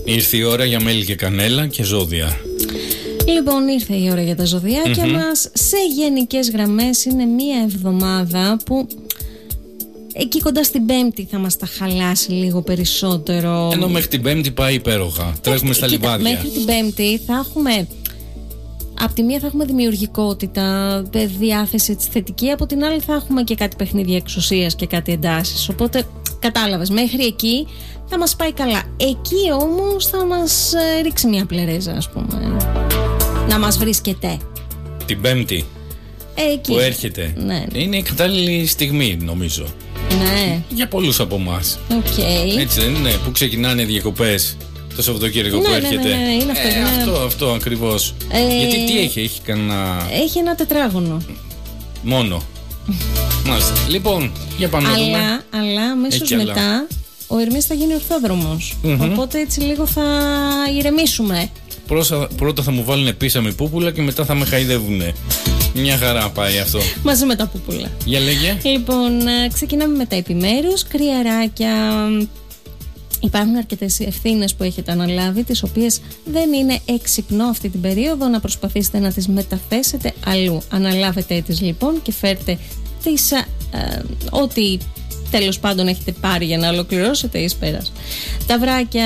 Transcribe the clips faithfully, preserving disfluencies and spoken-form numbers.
Ήρθε η ώρα για μέλι και κανέλα και ζώδια. Λοιπόν, ήρθε η ώρα για τα ζωδιάκια mm-hmm. μας. Σε γενικές γραμμές είναι μία εβδομάδα που εκεί κοντά στην Πέμπτη θα μας τα χαλάσει λίγο περισσότερο. Ενώ μέχρι την Πέμπτη πάει υπέροχα. Τρέχουμε στα κοίτα, λιβάδια. Μέχρι την Πέμπτη θα έχουμε... Απ' τη μία θα έχουμε δημιουργικότητα, διάθεση θετική, από την άλλη θα έχουμε και κάτι παιχνίδια εξουσίας και κάτι εντάσεις. Οπότε κατάλαβες, μέχρι εκεί θα μας πάει καλά. Εκεί όμως θα μας ε, ρίξει μια πλερέζα, ας πούμε. Να μας βρίσκεται. Την Πέμπτη εκεί. Που έρχεται. Ναι. Είναι η κατάλληλη στιγμή, νομίζω. Ναι. Για πολλούς από εμάς. Okay. Έτσι δεν είναι, που ξεκινάνε διακοπές το Σαββατοκύριακο ναι, που ναι, έρχεται. Ναι, ναι, ναι, είναι αυτό, ε, ναι. αυτό, αυτό ακριβώς. Ε, Γιατί τι έχει, έχει κανένα... Έχει ένα τετράγωνο. Μόνο. Μάλιστα. Λοιπόν, για πάμε αλλά, να δούμε. Αλλά αμέσως μετά ο Ερμής θα γίνει ορθόδρομος. Mm-hmm. Οπότε έτσι λίγο θα ηρεμήσουμε. Πρώτα, πρώτα θα μου βάλουν πίσαμη πούπουλα και μετά θα με χαϊδεύουνε. Μια χαρά πάει αυτό. Μαζί με τα πούπουλα. Για λέγε. Λοιπόν, ξεκινάμε με τα επιμέρους. Κρυαράκια. Υπάρχουν αρκετές ευθύνες που έχετε αναλάβει, τις οποίες δεν είναι έξυπνο αυτή την περίοδο να προσπαθήσετε να τις μεταθέσετε αλλού. Αναλάβετε τις λοιπόν και φέρτε τις, ε, ό,τι τέλος πάντων έχετε πάρει για να ολοκληρώσετε εις πέρας. Ταυράκια,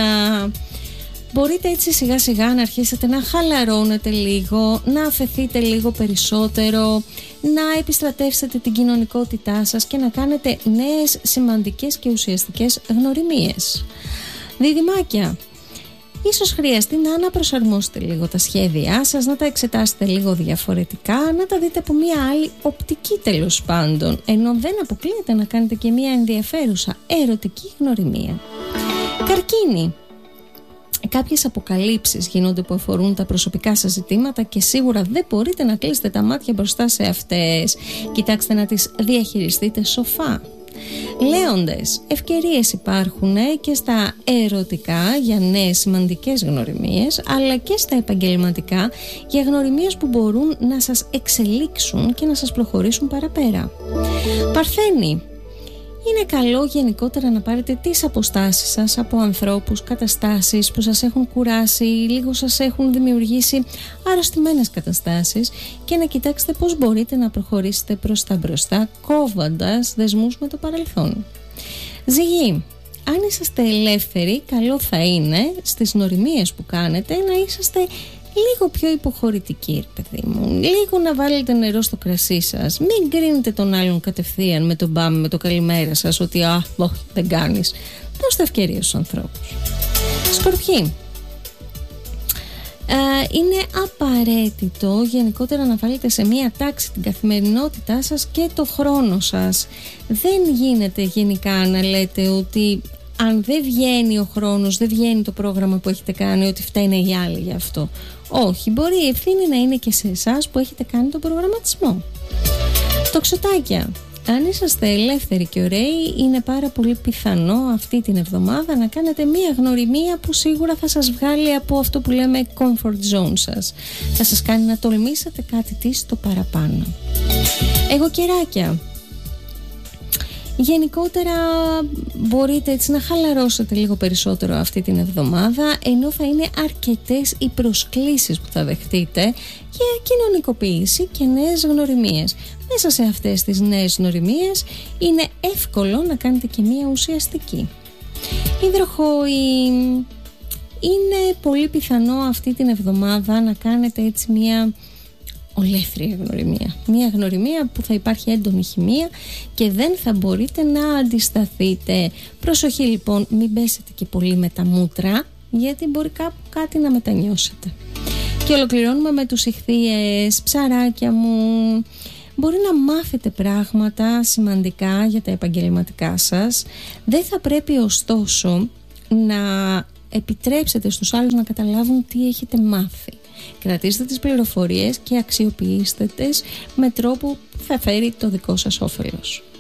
μπορείτε έτσι σιγά σιγά να αρχίσετε να χαλαρώνετε λίγο, να αφεθείτε λίγο περισσότερο, να επιστρατεύσετε την κοινωνικότητά σας και να κάνετε νέες σημαντικές και ουσιαστικές γνωριμίες. Διδυμάκια, ίσως χρειαστεί να αναπροσαρμόσετε λίγο τα σχέδιά σας, να τα εξετάσετε λίγο διαφορετικά, να τα δείτε από μια άλλη οπτική τέλος πάντων, ενώ δεν αποκλείεται να κάνετε και μια ενδιαφέρουσα ερωτική γνωριμία. Καρκίνη, κάποιες αποκαλύψεις γίνονται που αφορούν τα προσωπικά σας ζητήματα και σίγουρα δεν μπορείτε να κλείσετε τα μάτια μπροστά σε αυτές. Κοιτάξτε να τις διαχειριστείτε σοφά. Λέοντες, ευκαιρίες υπάρχουν και στα ερωτικά για νέες σημαντικές γνωριμίες, αλλά και στα επαγγελματικά για γνωριμίες που μπορούν να σας εξελίξουν και να σας προχωρήσουν παραπέρα. Παρθένη, είναι καλό γενικότερα να πάρετε τις αποστάσεις σας από ανθρώπους, καταστάσεις που σας έχουν κουράσει, λίγο σας έχουν δημιουργήσει αρρωστημένες καταστάσεις και να κοιτάξετε πώς μπορείτε να προχωρήσετε προς τα μπροστά, κόβοντας δεσμούς με το παρελθόν. Ζυγή, αν είσαστε ελεύθεροι, καλό θα είναι στις γνωριμίες που κάνετε να είσαστε λίγο πιο υποχωρητική, ρε παιδί μου. Λίγο να βάλετε νερό στο κρασί σας. Μην κρίνετε τον άλλον κατευθείαν με τον μπαμ, με το καλημέρα σας, ότι α, όχι, δεν κάνεις. Δώστε ευκαιρία στους ανθρώπους. Σκορπιοί, Uh, είναι απαραίτητο γενικότερα να βάλετε σε μία τάξη την καθημερινότητά σας και το χρόνο σας. Δεν γίνεται γενικά να λέτε ότι αν δεν βγαίνει ο χρόνος, δεν βγαίνει το πρόγραμμα που έχετε κάνει, ότι φταίνε οι άλλοι γι' αυτό. Όχι, μπορεί η ευθύνη να είναι και σε εσάς που έχετε κάνει τον προγραμματισμό. Τοξοτάκια, αν είσαστε ελεύθεροι και ωραίοι, είναι πάρα πολύ πιθανό αυτή την εβδομάδα να κάνετε μία γνωριμία που σίγουρα θα σας βγάλει από αυτό που λέμε comfort zone σας. Θα σας κάνει να τολμήσετε κάτι τι στο παραπάνω. Εγωκεράκια, γενικότερα μπορείτε έτσι να χαλαρώσετε λίγο περισσότερο αυτή την εβδομάδα, ενώ θα είναι αρκετές οι προσκλήσεις που θα δεχτείτε για κοινωνικοποίηση και νέες γνωριμίες. Μέσα σε αυτές τις νέες γνωριμίες είναι εύκολο να κάνετε και μία ουσιαστική. Υδροχόοι, είναι πολύ πιθανό αυτή την εβδομάδα να κάνετε έτσι μία ολέθρια γνωριμία. Μία γνωριμία που θα υπάρχει έντονη χημεία και δεν θα μπορείτε να αντισταθείτε. Προσοχή λοιπόν, μην πέσετε και πολύ με τα μούτρα, γιατί μπορεί κάπου κάτι να μετανιώσετε. Και ολοκληρώνουμε με τους ιχθύες. Ψαράκια μου, μπορεί να μάθετε πράγματα σημαντικά για τα επαγγελματικά σας. Δεν θα πρέπει ωστόσο να επιτρέψετε στους άλλους να καταλάβουν τι έχετε μάθει. Κρατήστε τις πληροφορίες και αξιοποιήστε τις με τρόπο που θα φέρει το δικό σας όφελος.